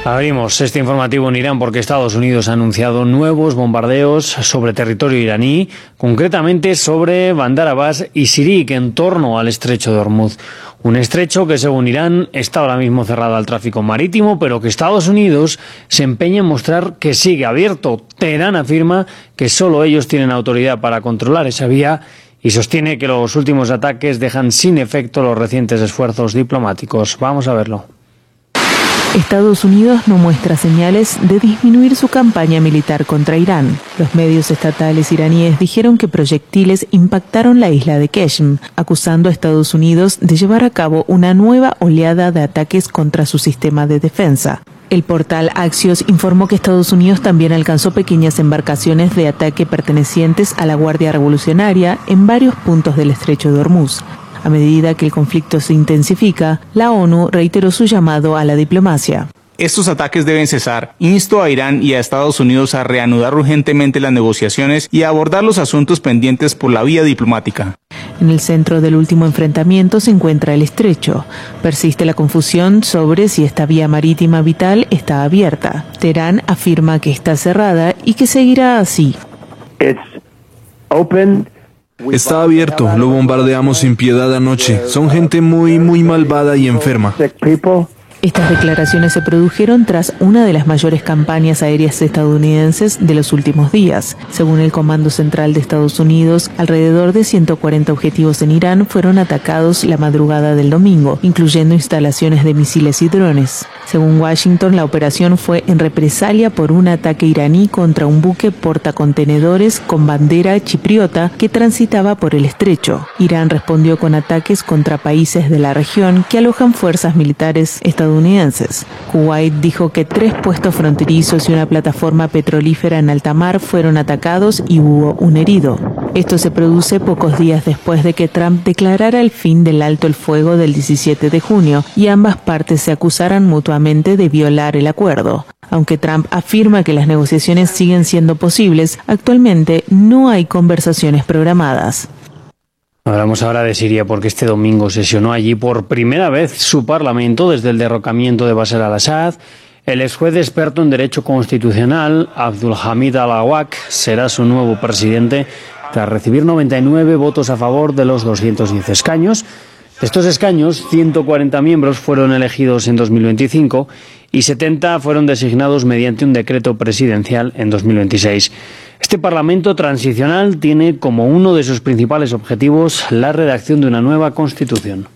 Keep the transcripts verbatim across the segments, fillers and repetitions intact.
Abrimos este informativo en Irán porque Estados Unidos ha anunciado nuevos bombardeos sobre territorio iraní, concretamente sobre Bandar Abbas y Sirik, en torno al estrecho de Hormuz. Un estrecho que, según Irán, está ahora mismo cerrado al tráfico marítimo, pero que Estados Unidos se empeña en mostrar que sigue abierto. Teherán afirma que solo ellos tienen autoridad para controlar esa vía y sostiene que los últimos ataques dejan sin efecto los recientes esfuerzos diplomáticos. Vamos a verlo. Estados Unidos no muestra señales de disminuir su campaña militar contra Irán. Los medios estatales iraníes dijeron que proyectiles impactaron la isla de Qeshm, acusando a Estados Unidos de llevar a cabo una nueva oleada de ataques contra su sistema de defensa. El portal Axios informó que Estados Unidos también alcanzó pequeñas embarcaciones de ataque pertenecientes a la Guardia Revolucionaria en varios puntos del estrecho de Hormuz. A medida que el conflicto se intensifica, la ONU reiteró su llamado a la diplomacia. Estos ataques deben cesar. Insto a Irán y a Estados Unidos a reanudar urgentemente las negociaciones y a abordar los asuntos pendientes por la vía diplomática. En el centro del último enfrentamiento se encuentra el estrecho. Persiste la confusión sobre si esta vía marítima vital está abierta. Teherán afirma que está cerrada y que seguirá así. It's open. Está abierto, lo bombardeamos sin piedad anoche. Son gente muy, muy malvada y enferma. Estas declaraciones se produjeron tras una de las mayores campañas aéreas estadounidenses de los últimos días. Según el Comando Central de Estados Unidos, alrededor de ciento cuarenta objetivos en Irán fueron atacados la madrugada del domingo, incluyendo instalaciones de misiles y drones. Según Washington, la operación fue en represalia por un ataque iraní contra un buque portacontenedores con bandera chipriota que transitaba por el estrecho. Irán respondió con ataques contra países de la región que alojan fuerzas militares estadounidenses. Kuwait dijo que tres puestos fronterizos y una plataforma petrolífera en alta mar fueron atacados y hubo un herido. Esto se produce pocos días después de que Trump declarara el fin del alto el fuego del diecisiete de junio y ambas partes se acusaran mutuamente de violar el acuerdo. Aunque Trump afirma que las negociaciones siguen siendo posibles, actualmente no hay conversaciones programadas. Hablamos ahora de Siria porque este domingo sesionó allí por primera vez su parlamento desde el derrocamiento de Bashar al-Assad. El ex juez experto en derecho constitucional, Abdul Hamid al-Awak, será su nuevo presidente tras recibir noventa y nueve votos a favor de los doscientos diez escaños. De estos escaños, ciento cuarenta miembros fueron elegidos en dos mil veinticinco y setenta fueron designados mediante un decreto presidencial en dos mil veintiséis. Este Parlamento transicional tiene como uno de sus principales objetivos la redacción de una nueva Constitución.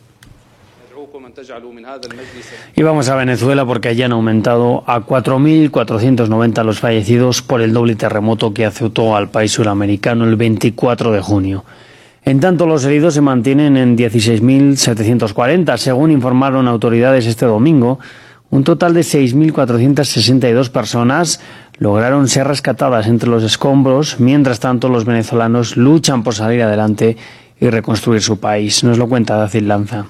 Y vamos a Venezuela porque allí han aumentado a cuatro mil cuatrocientos noventa los fallecidos por el doble terremoto que azotó al país suramericano el veinticuatro de junio. En tanto, los heridos se mantienen en dieciséis mil setecientos cuarenta, según informaron autoridades este domingo. Un total de seis mil cuatrocientas sesenta y dos personas lograron ser rescatadas entre los escombros. Mientras tanto, los venezolanos luchan por salir adelante y reconstruir su país. Nos lo cuenta Dacil Lanza.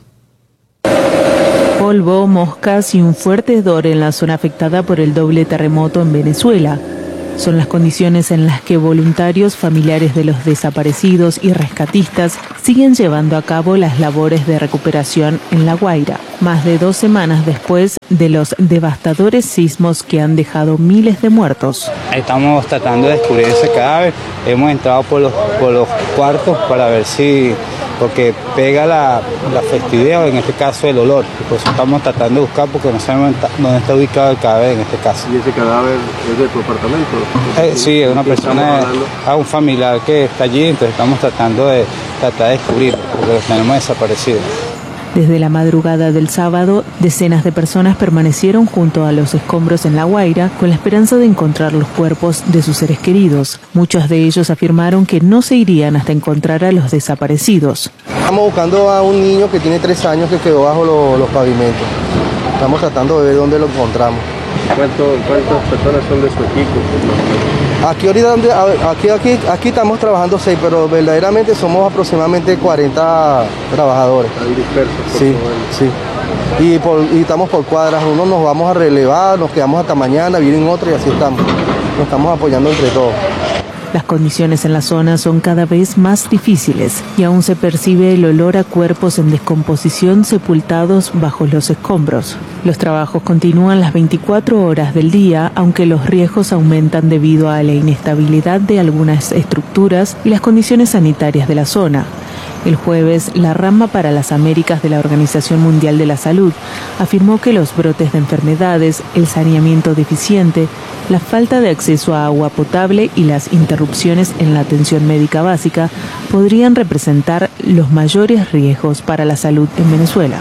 Polvo, moscas y un fuerte hedor en la zona afectada por el doble terremoto en Venezuela. Son las condiciones en las que voluntarios, familiares de los desaparecidos y rescatistas siguen llevando a cabo las labores de recuperación en La Guaira, más de dos semanas después de los devastadores sismos que han dejado miles de muertos. Estamos tratando de descubrir ese cadáver, hemos entrado por los, por los cuartos para ver si, porque pega la, la festividad, o en este caso el olor, y por eso estamos tratando de buscar porque no sabemos dónde está ubicado el cadáver en este caso. ¿Y ese cadáver es de tu apartamento? Eh, sí, es una persona, a un familiar que está allí, entonces estamos tratando de tratar de descubrirlo, porque lo tenemos desaparecido. Desde la madrugada del sábado, decenas de personas permanecieron junto a los escombros en La Guaira con la esperanza de encontrar los cuerpos de sus seres queridos. Muchos de ellos afirmaron que no se irían hasta encontrar a los desaparecidos. Estamos buscando a un niño que tiene tres años que quedó bajo lo, los pavimentos. Estamos tratando de ver dónde lo encontramos. ¿Cuánto, ¿Cuántas personas son de su equipo? Aquí ahorita, aquí, aquí, aquí estamos trabajando seis, pero verdaderamente somos aproximadamente cuarenta trabajadores. Están dispersos. Sí, sí. Y, por, y estamos por cuadras, unos nos vamos a relevar, nos quedamos hasta mañana, vienen otros y así estamos. Nos estamos apoyando entre todos. Las condiciones en la zona son cada vez más difíciles y aún se percibe el olor a cuerpos en descomposición sepultados bajo los escombros. Los trabajos continúan las veinticuatro horas del día, aunque los riesgos aumentan debido a la inestabilidad de algunas estructuras y las condiciones sanitarias de la zona. El jueves, la rama para las Américas de la Organización Mundial de la Salud afirmó que los brotes de enfermedades, el saneamiento deficiente, la falta de acceso a agua potable y las interrupciones en la atención médica básica podrían representar los mayores riesgos para la salud en Venezuela.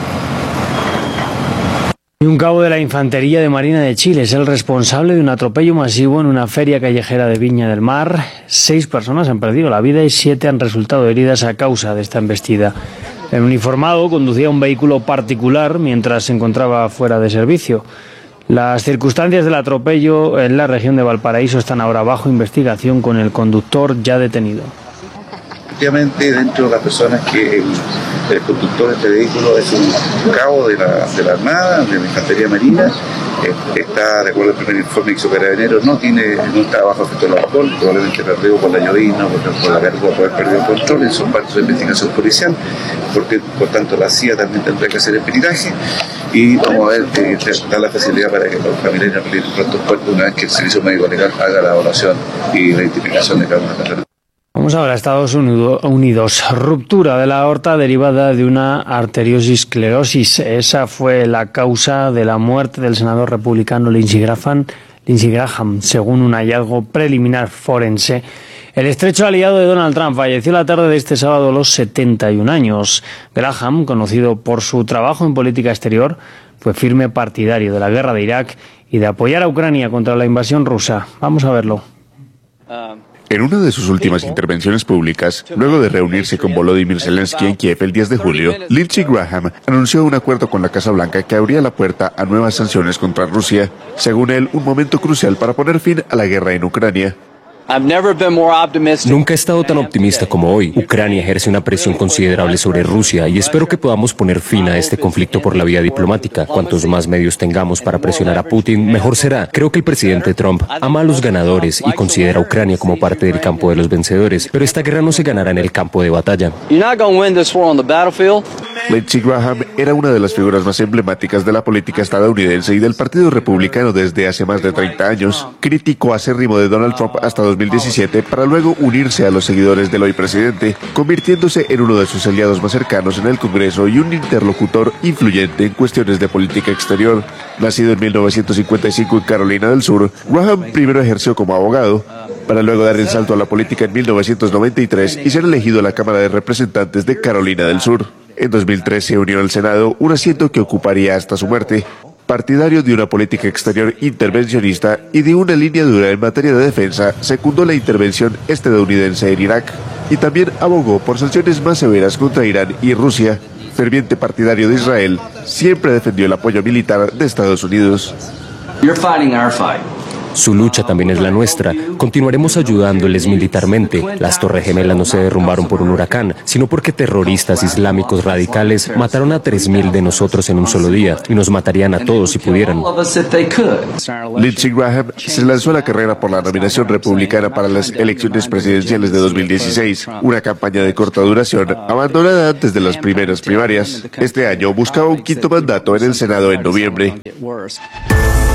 Y un cabo de la Infantería de Marina de Chile es el responsable de un atropello masivo en una feria callejera de Viña del Mar. Seis personas han perdido la vida y siete han resultado heridas a causa de esta embestida. El uniformado conducía un vehículo particular mientras se encontraba fuera de servicio. Las circunstancias del atropello en la región de Valparaíso están ahora bajo investigación, con el conductor ya detenido. Efectivamente, dentro de las personas que el, el conductor de este vehículo es un cabo de la, de la Armada, de la Infantería Marina, eh, está, de acuerdo al primer informe que hizo Carabineros, no tiene, no está bajo efecto del alcohol, probablemente perdido por la llovina, por, por la carga, por haber perdido el control, son partes de investigación policial, porque por tanto la C I A también tendrá que hacer el peritaje y vamos a ver, eh, dar la facilidad para que los familiares apliquen pronto fuerte una vez que el servicio médico legal haga la evaluación y la identificación de cada una de las personas. Vamos ahora a Estados Unidos. Ruptura de la aorta derivada de una arteriosclerosis. Esa fue la causa de la muerte del senador republicano Lindsey Graham, Lindsey Graham, según un hallazgo preliminar forense. El estrecho aliado de Donald Trump falleció la tarde de este sábado a los setenta y un años. Graham, conocido por su trabajo en política exterior, fue firme partidario de la guerra de Irak y de apoyar a Ucrania contra la invasión rusa. Vamos a verlo. En una de sus últimas intervenciones públicas, luego de reunirse con Volodymyr Zelensky en Kiev el diez de julio, Lindsey Graham anunció un acuerdo con la Casa Blanca que abría la puerta a nuevas sanciones contra Rusia. Según él, un momento crucial para poner fin a la guerra en Ucrania. Nunca he estado tan optimista como hoy. Ucrania ejerce una presión considerable sobre Rusia y espero que podamos poner fin a este conflicto por la vía diplomática. Cuantos más medios tengamos para presionar a Putin, mejor será. Creo que el presidente Trump ama a los ganadores y considera a Ucrania como parte del campo de los vencedores, pero esta guerra no se ganará en el campo de batalla. Lindsey Graham era una de las figuras más emblemáticas de la política estadounidense y del Partido Republicano desde hace más de treinta años. Crítico acérrimo de Donald Trump hasta dos mil diecisiete para luego unirse a los seguidores del hoy presidente, convirtiéndose en uno de sus aliados más cercanos en el Congreso y un interlocutor influyente en cuestiones de política exterior. Nacido en mil novecientos cincuenta y cinco en Carolina del Sur, Graham primero ejerció como abogado, para luego dar el salto a la política en mil novecientos noventa y tres y ser elegido a la Cámara de Representantes de Carolina del Sur. En dos mil tres se unió al Senado, un asiento que ocuparía hasta su muerte. Partidario de una política exterior intervencionista y de una línea dura en materia de defensa, secundó la intervención estadounidense en Irak y también abogó por sanciones más severas contra Irán y Rusia. Ferviente partidario de Israel, siempre defendió el apoyo militar de Estados Unidos. You're fighting our fight. Su lucha también es la nuestra. Continuaremos ayudándoles militarmente. Las Torres Gemelas no se derrumbaron por un huracán, sino porque terroristas islámicos radicales mataron a tres mil de nosotros en un solo día y nos matarían a todos si pudieran. Lindsey Graham se lanzó a la carrera por la nominación republicana para las elecciones presidenciales de dos mil dieciséis, una campaña de corta duración abandonada antes de las primeras primarias. Este año buscaba un quinto mandato en el Senado en noviembre.